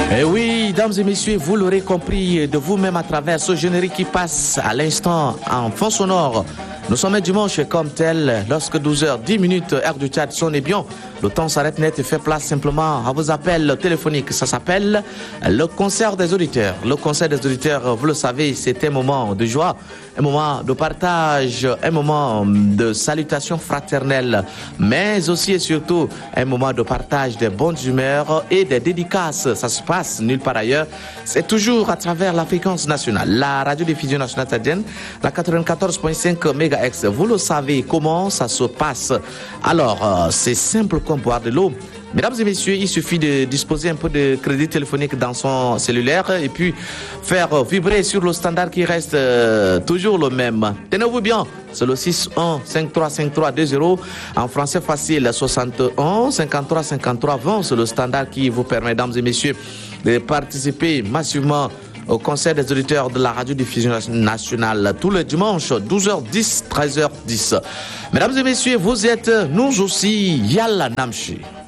Et oui, dames et messieurs, vous l'aurez compris de vous-même à travers ce générique qui passe à l'instant en fond sonore. Nous sommes un dimanche comme tel, lorsque 12h10, heure du Tchad sonne et bien, le temps s'arrête net et fait place simplement à vos appels téléphoniques. Ça s'appelle le concert des auditeurs. Le concert des auditeurs, vous le savez, c'est un moment de joie, un moment de partage, un moment de salutation fraternelle, mais aussi et surtout un moment de partage des bonnes humeurs et des dédicaces. Ça se passe nulle part ailleurs. C'est toujours à travers la fréquence nationale, la radiodiffusion nationale tchadienne, la 94.5 MHz. Vous le savez comment ça se passe. Alors, c'est simple comme boire de l'eau. Mesdames et messieurs, il suffit de disposer un peu de crédit téléphonique dans son cellulaire et puis faire vibrer sur le standard qui reste toujours le même. Tenez-vous bien, c'est le 61 53 53 20 en français facile 61 53 53 20. C'est le standard qui vous permet, mesdames et messieurs, de participer massivement au concert des auditeurs de la radiodiffusion nationale tous les dimanches 12h10, 13h10. Mesdames et messieurs, vous êtes nous aussi Yalla Namchi.